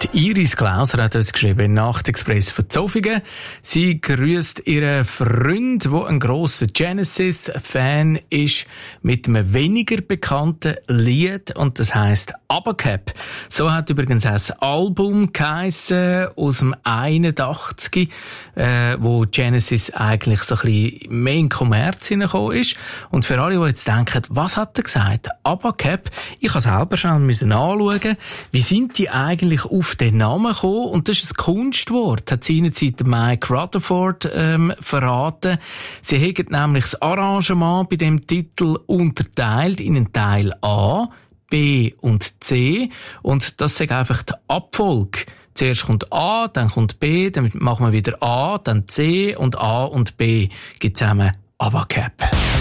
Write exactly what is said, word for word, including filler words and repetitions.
Iris Klauser hat uns geschrieben, Nachtexpress von Zofingen. Sie grüßt ihren Freund, der ein grosser Genesis-Fan ist, mit einem weniger bekannten Lied, und das heisst Abacab. So hat übrigens auch das Album geheissen, aus dem einundachtzig, äh, wo Genesis eigentlich so ein bisschen mehr in Kommerz hineingekommen ist. Und für alle, die jetzt denken, was hat er gesagt? Abacab. Ich habe selber schon müssen anschauen, wie sind die eigentlich auf den Namen gekommen? Und das ist ein Kunstwort, hat seinerzeit Mike Rutherford ähm, verraten. Sie haben nämlich das Arrangement bei dem Titel unterteilt in einen Teil A, B und C. Und das ist einfach die Abfolge. Zuerst kommt A, dann kommt B, dann machen wir wieder A, dann C und A und B gibt zusammen Abacab.